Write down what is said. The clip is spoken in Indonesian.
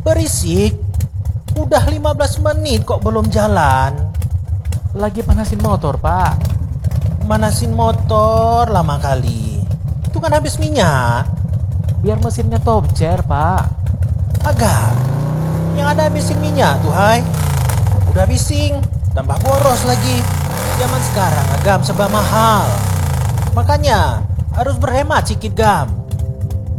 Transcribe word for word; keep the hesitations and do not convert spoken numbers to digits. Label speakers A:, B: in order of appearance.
A: Berisik. Udah lima belas menit kok belum jalan.
B: Lagi panasin motor, Pak.
A: Manasin motor lama kali. Itu kan habis minyak.
B: Biar mesinnya top chair, Pak.
A: Agak. Yang ada habisin minyak tuh, hai. Udah bising, tambah boros lagi. Zaman sekarang agam serba mahal. Makanya harus berhemat sikit, Gam.